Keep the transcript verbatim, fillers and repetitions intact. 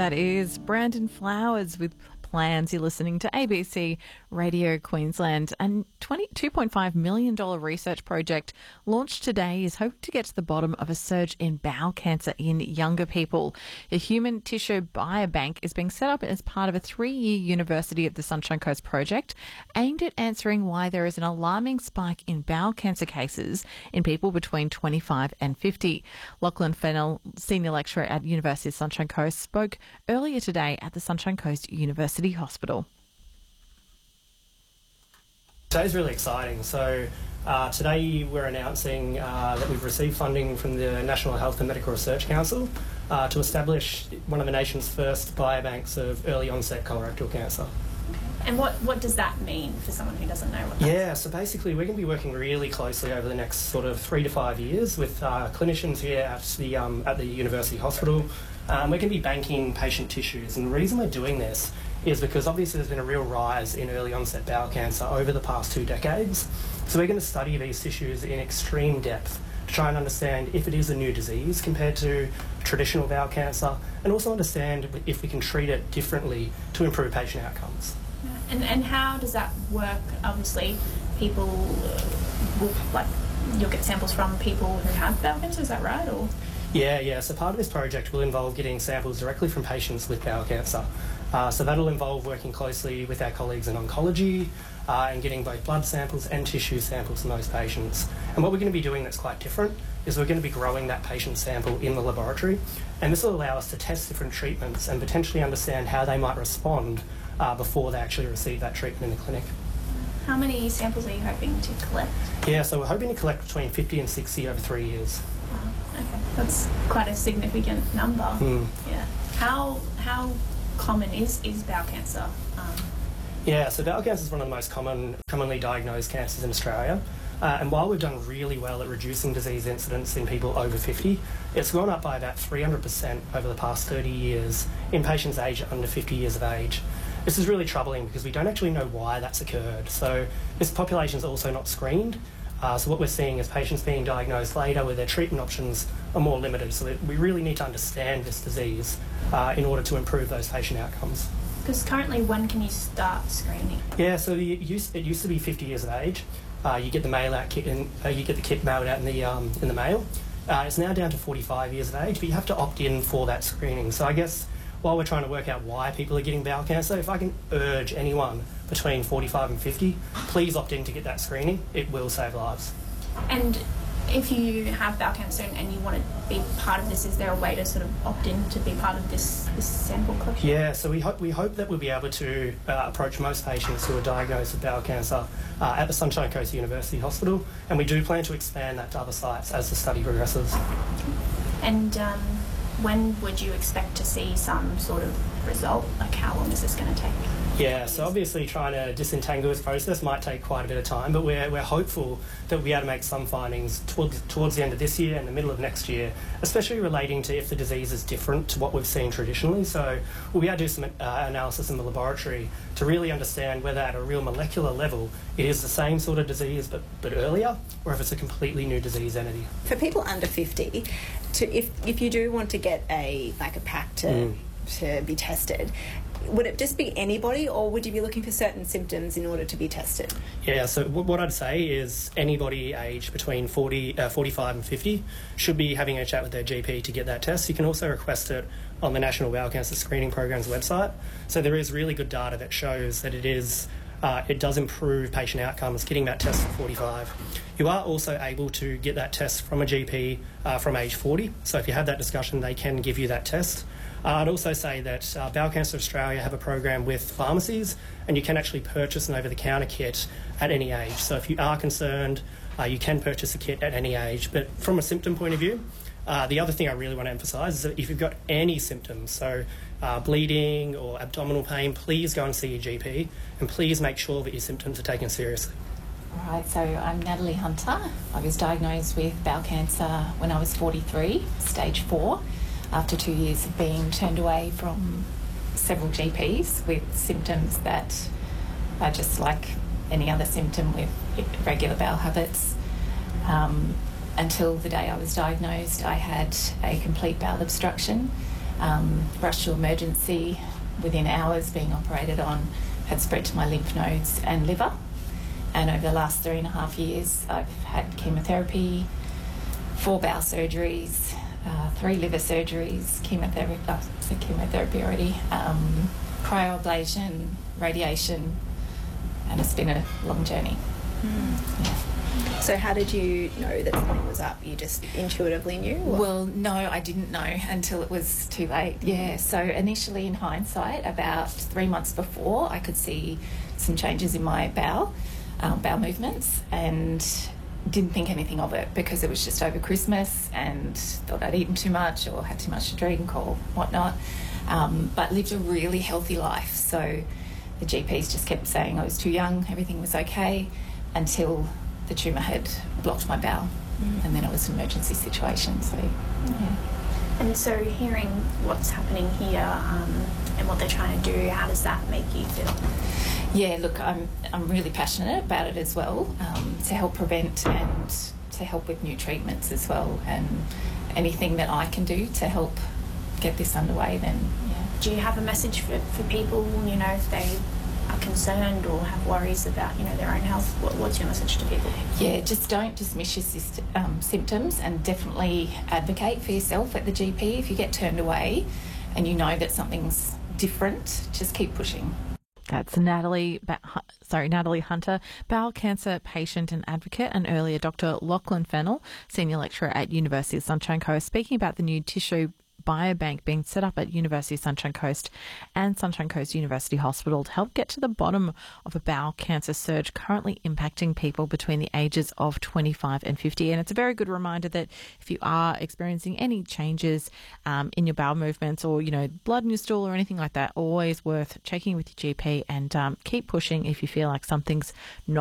That is Brandon Flowers with Plans. You're listening to A B C Radio Queensland. And twenty-two point five million dollars research project launched today is hoping to get to the bottom of a surge in bowel cancer in younger people. A human tissue biobank is being set up as part of a three-year University of the Sunshine Coast project aimed at answering why there is an alarming spike in bowel cancer cases in people between twenty-five and fifty. Lachlan Fennell, Senior Lecturer at University of Sunshine Coast, spoke earlier today at the Sunshine Coast University Hospital. Today's really exciting. So uh, today we're announcing uh, that we've received funding from the National Health and Medical Research Council uh, to establish one of the nation's first biobanks of early onset colorectal cancer. And what, what does that mean for someone who doesn't know what that Yeah, so basically we're going to be working really closely over the next sort of three to five years with uh, clinicians here at the, um, at the University Hospital. Um, we're going to be banking patient tissues, and the reason we're doing this is because obviously there's been a real rise in early onset bowel cancer over the past two decades. So we're going to study these tissues in extreme depth to try and understand if it is a new disease compared to traditional bowel cancer, and also understand if we can treat it differently to improve patient outcomes. And, and how does that work? Obviously, people will, like, you'll get samples from people who have bowel cancer, is that right? Or Yeah, yeah. So part of this project will involve getting samples directly from patients with bowel cancer. Uh, so that'll involve working closely with our colleagues in oncology uh, and getting both blood samples and tissue samples from those patients. And what we're going to be doing that's quite different is we're going to be growing that patient sample in the laboratory, and this will allow us to test different treatments and potentially understand how they might respond uh, before they actually receive that treatment in the clinic. how many samples are you hoping to collect? Yeah, so we're hoping to collect between fifty and sixty over three years. Wow, okay, that's quite a significant number. Mm. Yeah. How how common is, is bowel cancer? Um, Yeah, so bowel cancer is one of the most common, commonly diagnosed cancers in Australia. Uh, and while we've done really well at reducing disease incidence in people over fifty, it's gone up by about three hundred percent over the past thirty years in patients aged under fifty years of age. This is really troubling because we don't actually know why that's occurred. So this population is also not screened. Uh, so what we're seeing is patients being diagnosed later where their treatment options are more limited. So that we really need to understand this disease uh, in order to improve those patient outcomes. Because currently, when can you start screening? Yeah, so the, it, used, it used to be fifty years of age. Uh, you get the mail out kit, and uh, you get the kit mailed out in the um, in the mail. Uh, it's now down to forty-five years of age, but you have to opt in for that screening. So I guess while we're trying to work out why people are getting bowel cancer, if I can urge anyone between forty-five and fifty, please opt in to get that screening. It will save lives. And if you have bowel cancer and you want to be part of this, is there a way to sort of opt in to be part of this, this sample collection? Yeah, so we hope we hope that we'll be able to uh, approach most patients who are diagnosed with bowel cancer uh, at the Sunshine Coast University Hospital, and we do plan to expand that to other sites as the study progresses. And um, when would you expect to see some sort of result? Like, how long is this going to take? Yeah, so obviously trying to disentangle this process might take quite a bit of time, but we're, we're hopeful that we'll be able to make some findings towards, towards the end of this year and the middle of next year, especially relating to if the disease is different to what we've seen traditionally. So we'll be able to do some uh, analysis in the laboratory to really understand whether at a real molecular level it is the same sort of disease but, but earlier, or if it's a completely new disease entity. For people under fifty, to, if, if you do want to get a like a pack to, mm. to be tested, would it just be anybody, or would you be looking for certain symptoms in order to be tested? Yeah, so w- what I'd say is anybody aged between forty, uh, forty-five and fifty should be having a chat with their G P to get that test. You can also request it on the National Bowel Cancer Screening Program's website. So there is really good data that shows that it is uh, it does improve patient outcomes getting that test at forty-five. You are also able to get that test from a G P uh, from age forty. So if you have that discussion, they can give you that test. Uh, I'd also say that uh, Bowel Cancer Australia have a program with pharmacies, and you can actually purchase an over-the-counter kit at any age. So if you are concerned, uh, you can purchase a kit at any age. But from a symptom point of view, uh, the other thing I really want to emphasise is that if you've got any symptoms, so uh, bleeding or abdominal pain, please go and see your G P, and please make sure that your symptoms are taken seriously. All right, so I'm Natalie Hunter. I was diagnosed with bowel cancer when I was forty-three, stage four. After two years of being turned away from several G Ps with symptoms that are just like any other symptom with irregular bowel habits. Um, until the day I was diagnosed, I had a complete bowel obstruction, Um, rushed to emergency within hours, being operated on, had spread to my lymph nodes and liver. And over the last three and a half years, I've had chemotherapy, four bowel surgeries, uh, three liver surgeries, chemotherapy, oh, I said chemotherapy already, um, cryoablation, radiation, and it's been a long journey. Mm. Yeah. So how did you know that something was up? You just intuitively knew? Or? Well, no, I didn't know until it was too late. Yeah, so initially in hindsight, about three months before, I could see some changes in my bowel, um, bowel movements, and didn't think anything of it because it was just over Christmas and thought I'd eaten too much or had too much to drink or whatnot, um, but lived a really healthy life. So the G Ps just kept saying I was too young, everything was okay, until the tumour had blocked my bowel, mm. and then it was an emergency situation. So, yeah. And so, hearing what's happening here um, and what they're trying to do, how does that make you feel? Yeah, look, I'm I'm really passionate about it as well, um, to help prevent and to help with new treatments as well, and anything that I can do to help get this underway. Then, yeah. Do you have a message for, for people? You know, if they are concerned or have worries about, you know, their own health, what, what's your message to people? Yeah, just don't dismiss your syst- um, symptoms, and definitely advocate for yourself at the G P. If you get turned away and you know that something's different, just keep pushing. That's Natalie, ba- sorry, Natalie Hunter, bowel cancer patient and advocate, and earlier Doctor Lachlan Fennell, senior lecturer at University of Sunshine Coast, speaking about the new tissue biobank being set up at University of Sunshine Coast and Sunshine Coast University Hospital to help get to the bottom of a bowel cancer surge currently impacting people between the ages of twenty-five and fifty. And it's a very good reminder that if you are experiencing any changes um, in your bowel movements or, you know, blood in your stool or anything like that, always worth checking with your G P, and um, keep pushing if you feel like something's not